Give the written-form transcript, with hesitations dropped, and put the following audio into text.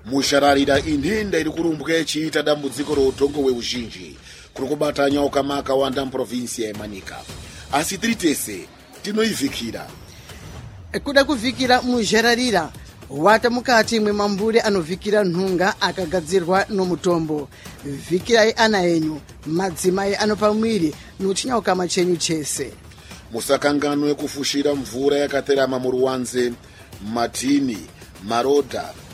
mushararira inhinda iri kurumbwa ichiita dambudziko roudhongo hweuzhinji kuri kubata nyoka makawanda muprovinsi yemanika, asi tiri tese tinoivhikira. Kuda kuvhikira muzhararira wata mukati mwemambure anovhikira nhunga akagadzirwa nomutombo. Vhikirai ana enyu, madzimai anopa mwiri nochinyauka chenyu chese. Musakanganwe kufushira mvura yakaterama muruwanze, matini, marodha